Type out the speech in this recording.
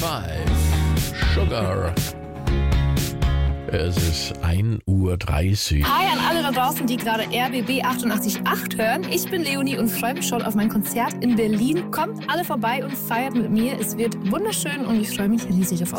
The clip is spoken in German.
Sugar. Es ist 1:30 Uhr. Hi an alle da draußen, die gerade RBB 88.8 hören. Ich bin Leonie und freue mich schon auf mein Konzert in Berlin. Kommt alle vorbei und feiert mit mir. Es wird wunderschön und ich freue mich riesig auf euch.